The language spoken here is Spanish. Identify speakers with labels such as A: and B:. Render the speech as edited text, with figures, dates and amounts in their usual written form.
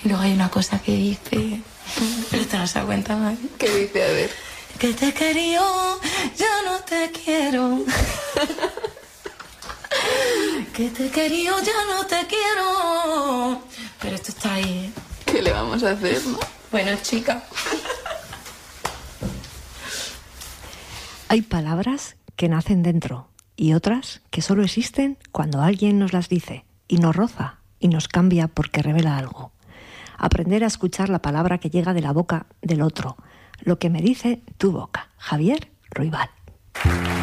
A: Y luego hay una cosa que dice, pero esta no se da cuenta más.
B: ¿Qué dice? A ver.
A: Que te he querido, ya no te quiero. Que te he querido, ya no te quiero. Pero esto está ahí, ¿eh?
B: ¿Qué le vamos a hacer, no?
A: Bueno, chica.
C: Hay palabras que nacen dentro y otras que solo existen cuando alguien nos las dice y nos roza y nos cambia porque revela algo. Aprender a escuchar la palabra que llega de la boca del otro, lo que me dice tu boca. Javier Ruibal.